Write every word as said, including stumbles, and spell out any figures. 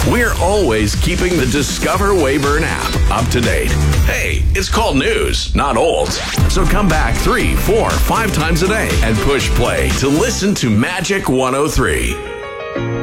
We're always keeping the Discover Wayburn app up to date. Hey, it's called news, not old. So come back three, four, five times a day and push play to listen to Magic one oh three.